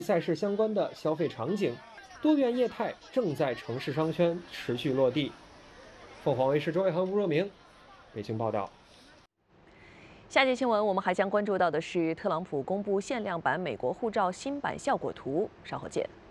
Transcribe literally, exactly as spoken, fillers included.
赛事相关的消费场景，多元业态正在城市商圈持续落地。凤凰卫视周伟航、吴若明，北京报道。 下节新闻我们还将关注到的是，特朗普公布限量版美国护照新版效果图，稍后见。